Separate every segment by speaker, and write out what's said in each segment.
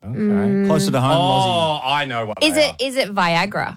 Speaker 1: Okay. Closer to home, Lozzie.
Speaker 2: I know what
Speaker 3: Is
Speaker 2: they
Speaker 3: it Viagra?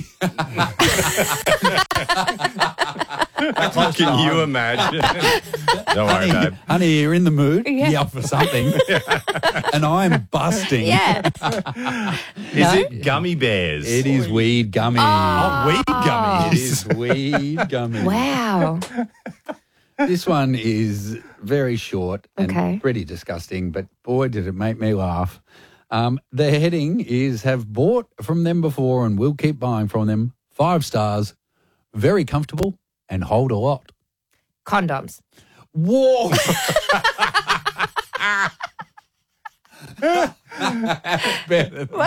Speaker 2: are. Can you imagine? Don't worry, babe.
Speaker 1: Honey, you're in the mood.
Speaker 3: Yeah.
Speaker 1: Yell for something. And I'm busting.
Speaker 3: Yeah.
Speaker 2: Is it gummy bears?
Speaker 1: It is weed gummies.
Speaker 2: Oh, weed
Speaker 1: It
Speaker 2: gummies.
Speaker 1: is weed gummies.
Speaker 3: Wow.
Speaker 1: This one is very short and
Speaker 3: Okay.
Speaker 1: pretty disgusting, but boy, did it make me laugh. The heading is, have bought from them before and will keep buying from them. 5 stars, very comfortable and hold a lot.
Speaker 3: Condoms.
Speaker 1: Whoa. Better than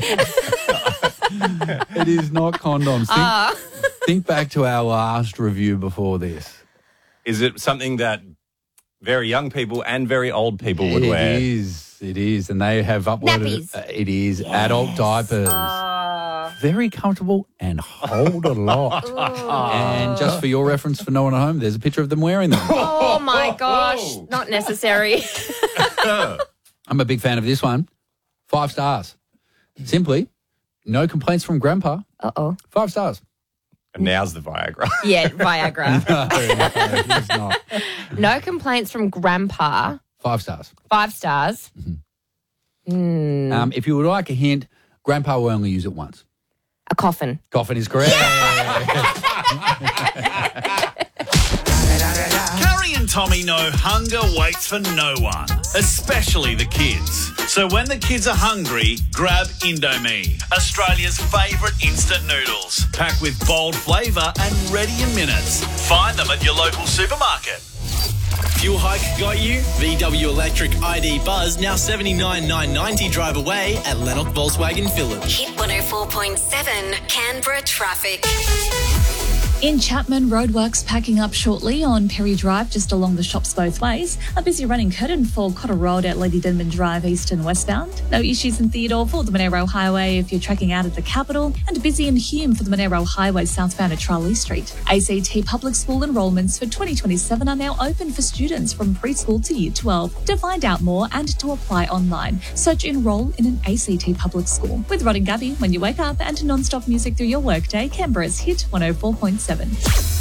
Speaker 1: it is not condoms. Think back to our last review before this.
Speaker 2: Is it something that very young people and very old people would wear?
Speaker 1: It is. And they have uploaded
Speaker 3: Nappies.
Speaker 1: It is adult diapers. Very comfortable and hold a lot. And just for your reference, for no one at home, there's a picture of them wearing them.
Speaker 3: Oh, my gosh. Not necessary.
Speaker 1: I'm a big fan of this one. 5 stars. Simply, no complaints from Grandpa.
Speaker 3: Uh-oh.
Speaker 1: 5 stars.
Speaker 2: And now's the Viagra.
Speaker 3: Yeah, Viagra.
Speaker 1: No, it's not.
Speaker 3: No complaints from Grandpa.
Speaker 1: 5 stars.
Speaker 3: 5 stars.
Speaker 1: If you would like a hint, Grandpa will only use it once.
Speaker 3: A coffin.
Speaker 1: Coffin is correct.
Speaker 4: Carrie and Tommy know hunger waits for no one, especially the kids. So when the kids are hungry, grab Indomie, Australia's favourite instant noodles. Packed with bold flavour and ready in minutes. Find them at your local supermarket.
Speaker 5: Fuel hike got you? VW Electric ID Buzz now $79,990 drive away at Lennox Volkswagen Phillip.
Speaker 6: Hit 104.7 Canberra traffic.
Speaker 7: In Chapman, roadworks packing up shortly on Perry Drive, just along the shops both ways. A busy running curtain for Cotter Road at Lady Denman Drive, east and westbound. No issues in Theodore for the Monero Highway if you're trekking out at the capital. And busy in Hume for the Monero Highway southbound at Charlie Street. ACT Public School enrolments for 2027 are now open for students from preschool to year 12. To find out more and to apply online, search Enroll in an ACT Public School. With Rod and Gabby, when you wake up, and non-stop music through your workday, Canberra's Hit 104.7.